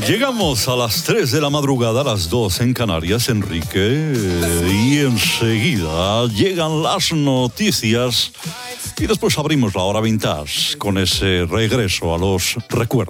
Llegamos a las 3 de la madrugada, a las 2 en Canarias, Enrique, y enseguida llegan las noticias y después abrimos la hora vintage con ese regreso a los recuerdos.